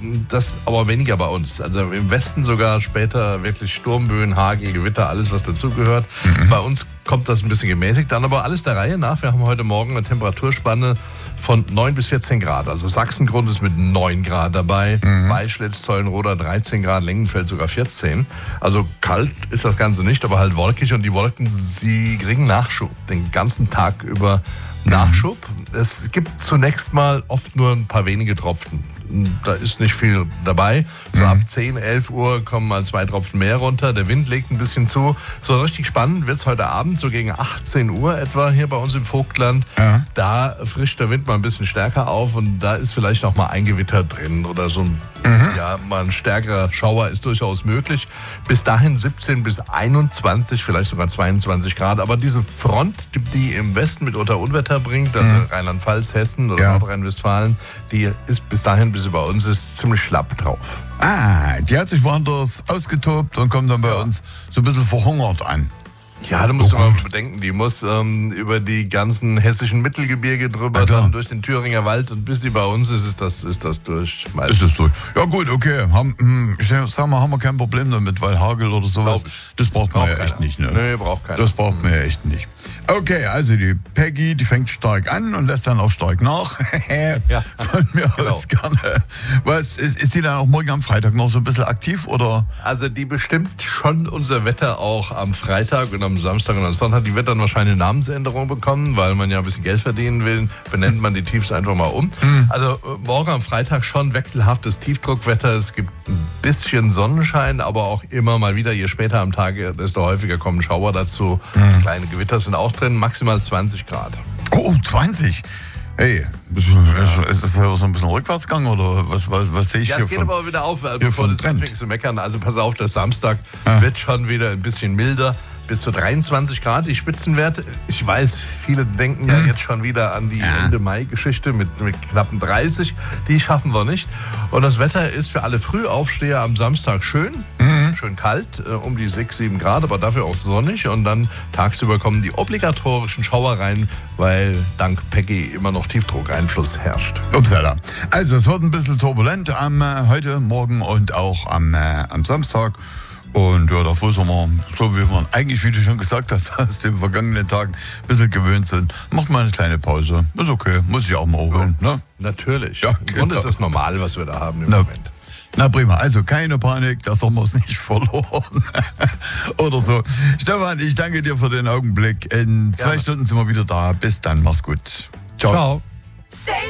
das aber weniger bei uns. Also im Westen sogar später wirklich Sturmböen, Hagel, Gewitter, alles was dazugehört. Bei uns kommt das ein bisschen gemäßigt an, aber alles der Reihe nach. Wir haben heute Morgen eine Temperaturspanne von 9 bis 14 Grad. Also Sachsengrund ist mit 9 Grad dabei, Beischlitz, Zollenroda 13 Grad, Lengenfeld sogar 14. Also kalt ist das Ganze nicht, aber halt wolkig und die Wolken, sie kriegen Nachschub. Den ganzen Tag über Nachschub. Es gibt zunächst mal oft nur ein paar wenige Tropfen. Da ist nicht viel dabei. So ab 10, 11 Uhr kommen mal 2 Tropfen mehr runter. Der Wind legt ein bisschen zu. So richtig spannend wird es heute Abend, so gegen 18 Uhr etwa hier bei uns im Vogtland. Ja. Da frischt der Wind mal ein bisschen stärker auf und da ist vielleicht auch mal ein Gewitter drin oder so ein, mal ein stärkerer Schauer ist durchaus möglich. Bis dahin 17 bis 21, vielleicht sogar 22 Grad. Aber diese Front, die im Westen mitunter Unwetter bringt, also Rheinland-Pfalz, Hessen oder Nordrhein-Westfalen, die ist bis dahin, bis sie bei uns ist, ziemlich schlapp drauf. Die hat sich woanders ausgetobt und kommt dann bei uns so ein bisschen verhungert an. Ja, da musst du mal bedenken, die muss über die ganzen hessischen Mittelgebirge drüber, dann durch den Thüringer Wald und bis die bei uns ist das durch. Ist das durch? Ja gut, okay. Haben wir kein Problem damit, weil Hagel oder sowas, das braucht man ja echt nicht. Ne? Nee, braucht keiner. Das braucht man ja echt nicht. Okay, also die Peggy, die fängt stark an und lässt dann auch stark nach. Von mir aus gerne. Was, ist die dann auch morgen am Freitag noch so ein bisschen aktiv, oder? Also die bestimmt schon unser Wetter auch am Freitag und am Samstag und am Sonntag. Die wird dann wahrscheinlich eine Namensänderung bekommen, weil man ja ein bisschen Geld verdienen will. Benennt man die Tiefs einfach mal um. Also morgen am Freitag schon wechselhaftes Tiefdruckwetter. Es gibt ein bisschen Sonnenschein, aber auch immer mal wieder, je später am Tag, desto häufiger kommen Schauer dazu. Kleine Gewitter sind auch drin, maximal 20 Grad. Oh, 20? Hey, ist das so ein bisschen Rückwärtsgang oder was sehe ich hier? Ja, es geht aber wieder auf, bevor du anfängst zu meckern. Also pass auf, der Samstag wird schon wieder ein bisschen milder. Bis zu 23 Grad, die Spitzenwerte. Ich weiß, viele denken ja jetzt schon wieder an die Ende Mai-Geschichte mit knappen 30. Die schaffen wir nicht. Und das Wetter ist für alle Frühaufsteher am Samstag schön. Schön kalt, um die 6, 7 Grad, aber dafür auch sonnig. Und dann tagsüber kommen die obligatorischen Schauer rein, weil dank Peggy immer noch Tiefdruckeinfluss herrscht. Upsala. Also es wird ein bisschen turbulent heute, morgen und auch am Samstag. Und ja, davor sind wir, so wie wir eigentlich, wie du schon gesagt hast, aus den vergangenen Tagen ein bisschen gewöhnt sind. Macht mal eine kleine Pause. Ist okay, muss ich auch mal holen. Ne? Natürlich. Ja, Im Grunde ist das normal, was wir da haben im Moment. Na prima, also keine Panik, der Sommer ist nicht verloren. Oder so. Stefan, ich danke dir für den Augenblick. In 2 Stunden sind wir wieder da. Bis dann, mach's gut. Ciao. Ciao.